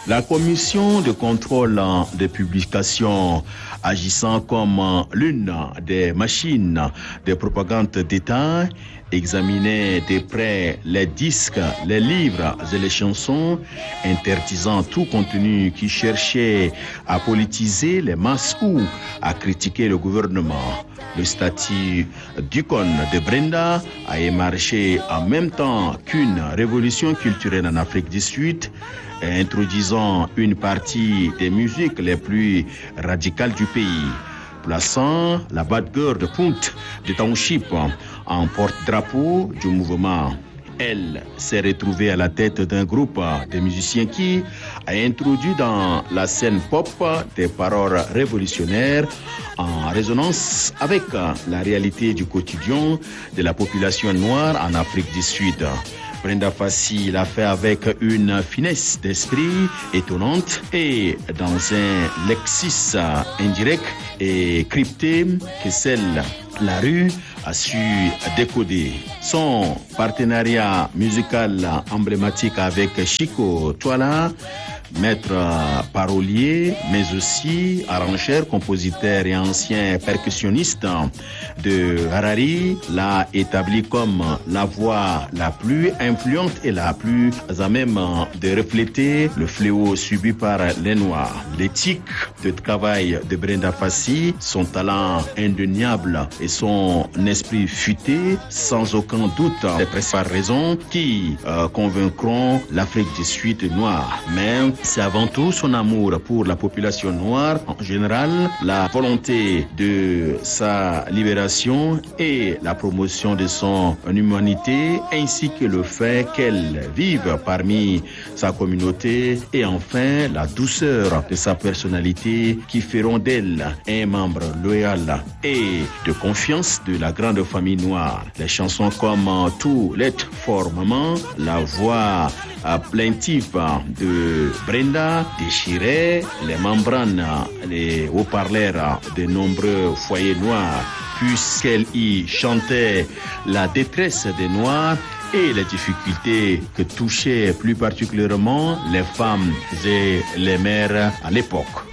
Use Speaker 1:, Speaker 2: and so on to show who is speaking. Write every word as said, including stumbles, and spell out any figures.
Speaker 1: La commission de contrôle des publications, agissant comme l'une des machines de propagande d'État, examinait de près les disques, les livres et les chansons, interdisant tout contenu qui cherchait à politiser les masses ou à critiquer le gouvernement. Le statut d'icône de Brenda a émargé en même temps qu'une révolution culturelle en Afrique du Sud, introduisant une partie des musiques les plus radicales du pays, plaçant la bad girl de Punt de Township en porte-drapeau du mouvement. Elle s'est retrouvée à la tête d'un groupe de musiciens qui a introduit dans la scène pop des paroles révolutionnaires en résonance avec la réalité du quotidien de la population noire en Afrique du Sud. Brenda Fassie l'a fait avec une finesse d'esprit étonnante et dans un lexique indirect et crypté que celle la rue a su décoder. Son partenariat musical emblématique avec Chico Twala, maître parolier, mais aussi arrangeur, compositeur et ancien percussionniste de Harari, l'a établi comme la voix la plus influente et la plus à même de refléter le fléau subi par les Noirs. L'éthique de travail de Brenda Fassie, son talent indéniable et son esprit futé, sans aucun doute, des principales raisons qui euh, convaincront l'Afrique du Sud noire. Mais c'est avant tout son amour pour la population noire en général, la volonté de sa libération et la promotion de son humanité, ainsi que le fait qu'elle vive parmi sa communauté et enfin la douceur de sa personnalité qui feront d'elle un membre loyal et de confiance de la grande famille noire. Les chansons comme Tout l'être formement, la voix plaintive de Brenda déchirait les membranes, les haut-parleurs de nombreux foyers noirs, puisqu'elle y chantait la détresse des Noirs et les difficultés que touchaient plus particulièrement les femmes et les mères à l'époque.